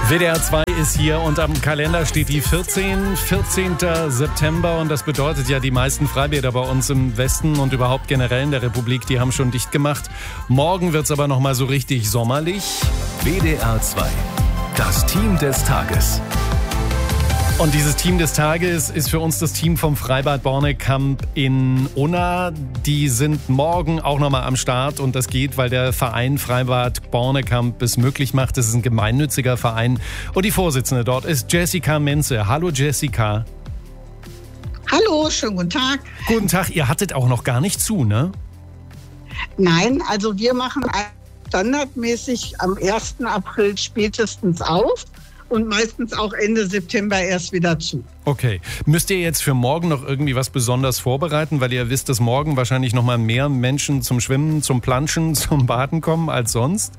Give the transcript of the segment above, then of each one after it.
WDR 2 ist hier und am Kalender steht die 14. September und das bedeutet ja, die meisten Freibäder bei uns im Westen und überhaupt generell in der Republik, die haben schon dicht gemacht. Morgen wird's aber nochmal so richtig sommerlich. WDR 2, das Team des Tages. Und dieses Team des Tages ist für uns das Team vom Freibad Bornekamp in Unna. Die sind morgen auch nochmal am Start und das geht, weil der Verein Freibad Bornekamp es möglich macht. Das ist ein gemeinnütziger Verein und die Vorsitzende dort ist Jessica Menze. Hallo Jessica. Hallo, schönen guten Tag. Guten Tag, ihr hattet auch noch gar nicht zu, ne? Nein, also wir machen standardmäßig am 1. April spätestens auf. Und meistens auch Ende September erst wieder zu. Okay. Müsst ihr jetzt für morgen noch irgendwie was besonders vorbereiten? Weil ihr wisst, dass morgen wahrscheinlich noch mal mehr Menschen zum Schwimmen, zum Planschen, zum Baden kommen als sonst?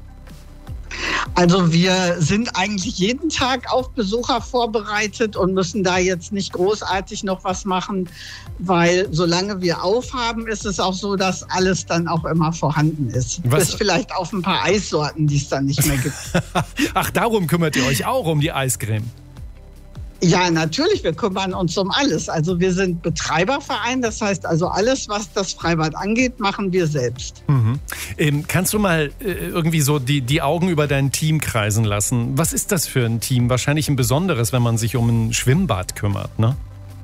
Also wir sind eigentlich jeden Tag auf Besucher vorbereitet und müssen da jetzt nicht großartig noch was machen, weil solange wir aufhaben, ist es auch so, dass alles dann auch immer vorhanden ist. Bis vielleicht auf ein paar Eissorten, die es dann nicht mehr gibt. Ach, darum kümmert ihr euch auch, um die Eiscreme? Ja, natürlich, wir kümmern uns um alles. Also wir sind Betreiberverein, das heißt also alles, was das Freibad angeht, machen wir selbst. Mhm. Kannst du mal irgendwie so die Augen über dein Team kreisen lassen? Was ist das für ein Team? Wahrscheinlich ein besonderes, wenn man sich um ein Schwimmbad kümmert, ne?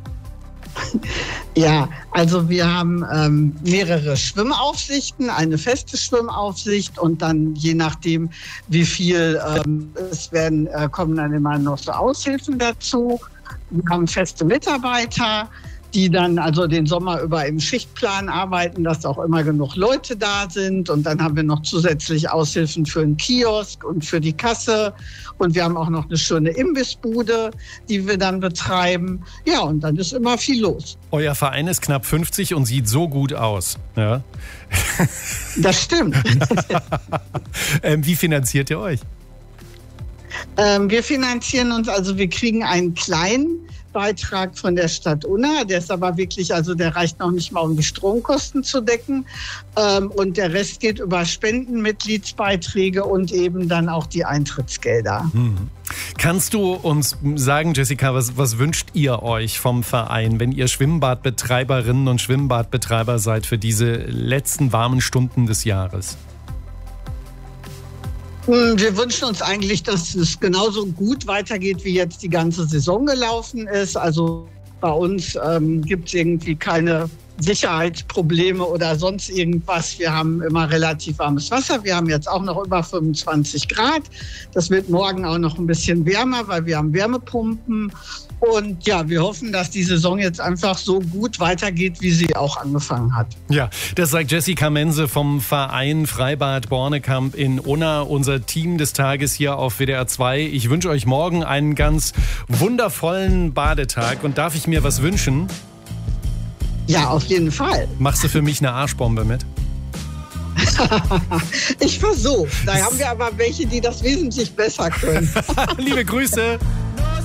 Ja, also wir haben mehrere Schwimmaufsichten, eine feste Schwimmaufsicht und dann je nachdem, wie viel es werden, kommen dann immer noch so Aushilfen dazu. Wir haben feste Mitarbeiter, die dann also den Sommer über im Schichtplan arbeiten, dass auch immer genug Leute da sind. Und dann haben wir noch zusätzlich Aushilfen für den Kiosk und für die Kasse. Und wir haben auch noch eine schöne Imbissbude, die wir dann betreiben. Ja, und dann ist immer viel los. Euer Verein ist knapp 50 und sieht so gut aus. Ja? Das stimmt. Wie finanziert ihr euch? Wir finanzieren uns, also wir kriegen einen kleinen Beitrag von der Stadt Unna, der ist aber wirklich, also der reicht noch nicht mal, um die Stromkosten zu decken. Und der Rest geht über Spenden, Mitgliedsbeiträge und eben dann auch die Eintrittsgelder. Kannst du uns sagen, Jessica, was wünscht ihr euch vom Verein, wenn ihr Schwimmbadbetreiberinnen und Schwimmbadbetreiber seid für diese letzten warmen Stunden des Jahres? Wir wünschen uns eigentlich, dass es genauso gut weitergeht, wie jetzt die ganze Saison gelaufen ist. Also bei uns gibt es irgendwie keine Sicherheitsprobleme oder sonst irgendwas. Wir haben immer relativ warmes Wasser. Wir haben jetzt auch noch über 25 Grad. Das wird morgen auch noch ein bisschen wärmer, weil wir haben Wärmepumpen. Und ja, wir hoffen, dass die Saison jetzt einfach so gut weitergeht, wie sie auch angefangen hat. Ja, das sagt Jessica Menze vom Verein Freibad Bornekamp in Unna, unser Team des Tages hier auf WDR 2. Ich wünsche euch morgen einen ganz wundervollen Badetag. Und darf ich mir was wünschen? Ja, auf jeden Fall. Machst du für mich eine Arschbombe mit? Ich versuche. Da haben wir aber welche, die das wesentlich besser können. Liebe Grüße.